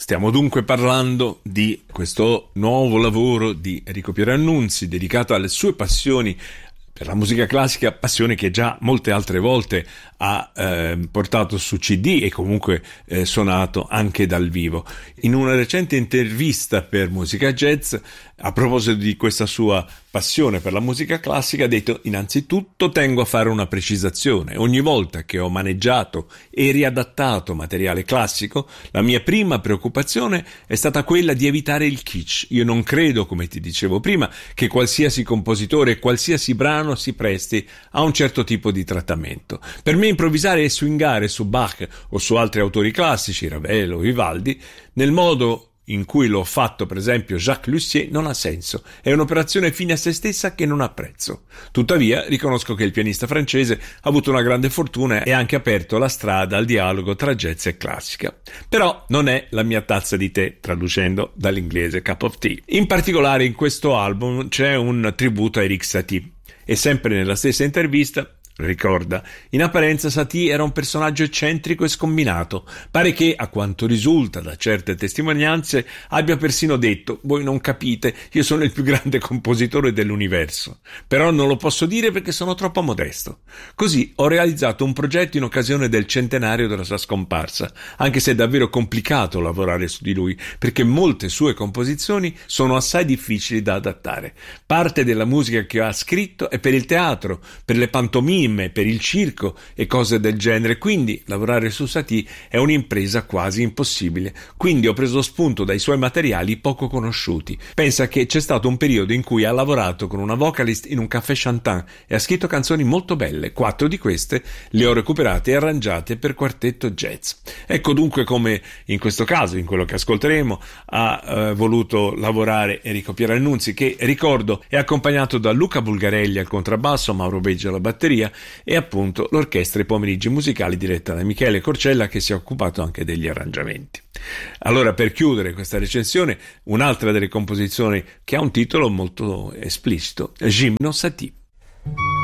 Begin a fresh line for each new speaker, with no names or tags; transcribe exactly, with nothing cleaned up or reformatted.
Stiamo dunque parlando di questo nuovo lavoro di Enrico Pierannunzi dedicato alle sue passioni per la musica classica, passione che già molte altre volte ha eh, portato su C D e comunque eh, suonato anche dal vivo. In una recente intervista per Musica Jazz, a proposito di questa sua passione per la musica classica, ha detto: innanzitutto tengo a fare una precisazione. Ogni volta che ho maneggiato e riadattato materiale classico, la mia prima preoccupazione è stata quella di evitare il kitsch. Io non credo, come ti dicevo prima, che qualsiasi compositore, qualsiasi brano si presti a un certo tipo di trattamento. Per me improvvisare e swingare su Bach o su altri autori classici, Ravel o Vivaldi, nel modo in cui l'ho fatto per esempio Jacques Lussier, non ha senso. È un'operazione fine a se stessa che non apprezzo. Tuttavia riconosco che il pianista francese ha avuto una grande fortuna e ha anche aperto la strada al dialogo tra jazz e classica. Però non è la mia tazza di tè, traducendo dall'inglese cup of tea. In particolare in questo album c'è un tributo a Erik Satie e sempre nella stessa intervista ricorda: in apparenza Satie era un personaggio eccentrico e scombinato. Pare che, a quanto risulta da certe testimonianze, abbia persino detto: voi non capite, io sono il più grande compositore dell'universo, però non lo posso dire perché sono troppo modesto. Così ho realizzato un progetto in occasione del centenario della sua scomparsa, anche se è davvero complicato lavorare su di lui, perché molte sue composizioni sono assai difficili da adattare. Parte della musica che ha scritto è per il teatro, per le pantomime, per il circo e cose del genere, quindi lavorare su Satie è un'impresa quasi impossibile. Quindi ho preso spunto dai suoi materiali poco conosciuti. Pensa che c'è stato un periodo in cui ha lavorato con una vocalist in un caffè chantant e ha scritto canzoni molto belle. Quattro di queste le ho recuperate e arrangiate per quartetto jazz. Ecco dunque come in questo caso, in quello che ascolteremo, ha eh, voluto lavorare Enrico Pierannunzi, che, ricordo, è accompagnato da Luca Bulgarelli al contrabbasso, Mauro Beggi alla batteria e appunto l'orchestra I Pomeriggi Musicali diretta da Michele Corcella, che si è occupato anche degli arrangiamenti. Allora, per chiudere questa recensione, un'altra delle composizioni che ha un titolo molto esplicito, Gymno Satie.